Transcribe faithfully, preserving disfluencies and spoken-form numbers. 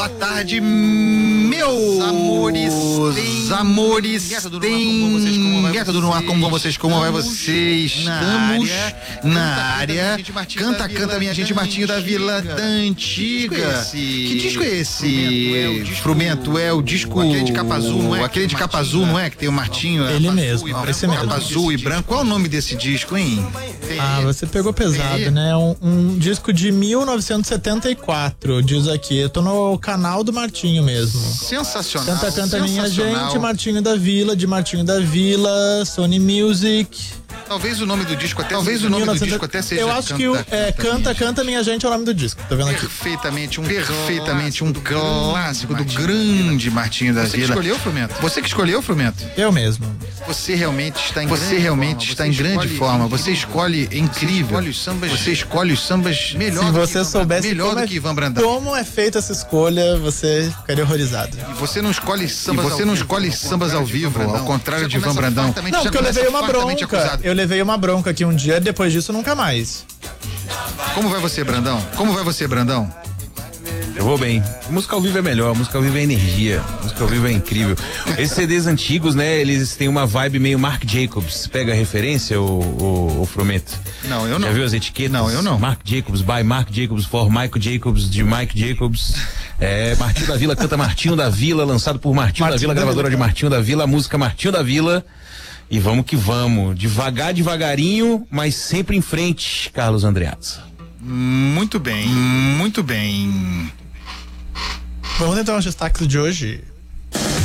boa tarde, meus amores. Tem... amores. Tem. Guerra do Noir, como vocês, como vai vocês? Estamos na área. Canta, canta, minha gente, Martinho da Vila da Antiga. Que disco é esse? Frumento, é o disco. Aquele de capa azul, não é? Aquele de capa azul, não é? Que tem o Martinho. Ele mesmo, esse mesmo. Capa azul e branco. Qual é o nome desse disco, hein? Ah, você pegou pesado, né? Um, um disco de mil novecentos e setenta e quatro, diz aqui. Eu tô no canal do Martinho mesmo. Sensacional. Canta, canta, minha gente, Martinho da Vila, de Martinho da Vila, Sony Music. Talvez o nome do disco até Talvez o nome do disco até seja. Eu acho canta, que o é, canta, canta, canta, minha gente é o nome do disco. Tá vendo aqui? Perfeitamente, um perfeitamente um clássico do grande Martinho da Vila. Você que escolheu, Frumento? Você que escolheu, Frumento? Eu mesmo. Você realmente está em Você realmente está em grande forma. Você escolhe incrível. Você escolhe os sambas melhor. Se você soubesse melhor do que Ivan Brandão. Como é feita essa escolha, você ficaria horrorizado. E você não escolhe sambas. Você não escolhe sambas ao vivo, ao contrário de Ivan Brandão. Não, porque eu levei uma bronca. Eu levei uma bronca aqui um dia, depois disso nunca mais. Como vai você, Brandão? Como vai você, Brandão? Eu vou bem. Música ao vivo é melhor, música ao vivo é energia, música ao vivo é incrível. Esses C Ds antigos, né, eles têm uma vibe meio Marc Jacobs. Pega a referência, o, o, o Frumento? Não, eu não. Já viu as etiquetas? Não, eu não. Marc Jacobs, by Marc Jacobs, for Michael Jacobs, de Mike Jacobs. É, Martinho da Vila canta Martinho da Vila, lançado por Martinho, Martinho da Vila, da gravadora Vila. de Martinho da Vila, a música Martinho da Vila. E vamos que vamos, devagar, devagarinho, mas sempre em frente, Carlos Andreazza. Muito bem, muito bem. Vamos tentar os destaques de hoje.